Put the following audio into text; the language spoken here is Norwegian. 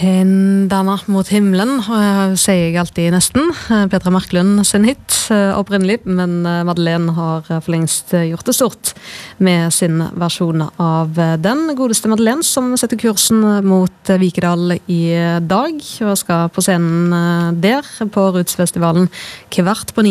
Enda natt mot himmelen, sier jeg alltid nesten. Petra Marklund sin hit opprinnelig, men Madeleine har for lengst gjort det stort med sin versjon av den. Godeste Madeleine som setter kursen mot Vikedal i dag, og skal på scenen der på Rootsfestivalen kvart på 9.